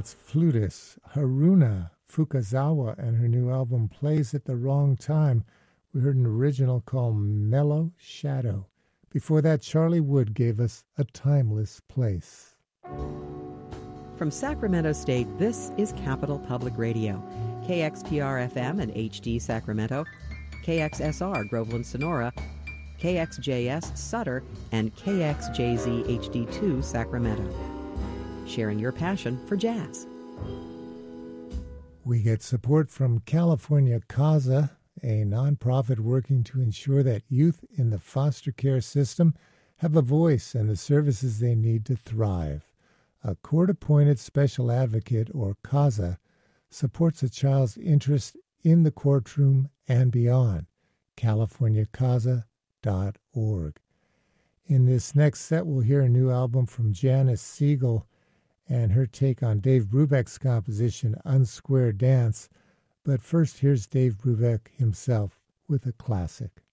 That's flutist Haruna Fukazawa and her new album Plays at the Wrong Time. We heard an original called Mellow Shadow. Before that, Charlie Wood gave us A Timeless Place. From Sacramento State, this is Capital Public Radio. KXPR-FM and HD Sacramento, KXSR Groveland Sonora, KXJS Sutter, and KXJZ HD2 Sacramento. Sharing your passion for jazz. We get support from California CASA, a nonprofit working to ensure that youth in the foster care system have a voice and the services they need to thrive. A court-appointed special advocate, or CASA, supports a child's interest in the courtroom and beyond. CaliforniaCasa.org. In this next set, we'll hear a new album from Janice Siegel and her take on Dave Brubeck's composition, Unsquare Dance. But first, here's Dave Brubeck himself with a classic.